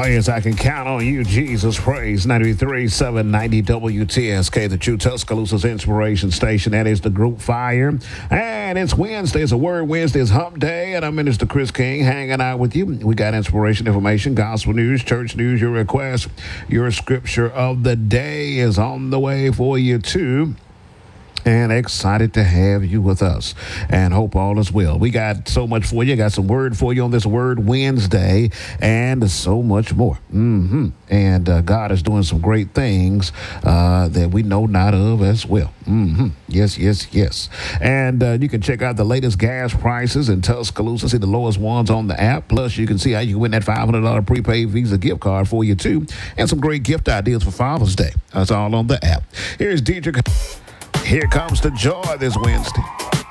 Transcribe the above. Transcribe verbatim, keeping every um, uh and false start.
Always, I can count on you, Jesus. Praise ninety-three seven ninety W T S K, the true Tuscaloosa's inspiration station. That is the group Fire. And it's Wednesday. It's a Word Wednesday. It's Hump Day. And I'm Minister Chris King hanging out with you. We got inspiration, information, gospel news, church news, your request. Your scripture of the day is on the way for you, too. And excited to have you with us, and hope all is well. We got so much for you. Got some word for you on this Word Wednesday, and so much more. Mm-hmm. And uh, God is doing some great things uh, that we know not of as well. Mm-hmm. Yes, yes, yes. And uh, you can check out the latest gas prices in Tuscaloosa. See the lowest ones on the app. Plus, you can see how you can win that five hundred dollars prepaid Visa gift card for you too, and some great gift ideas for Father's Day. That's all on the app. Here's Dietrich. Here comes the joy this Wednesday.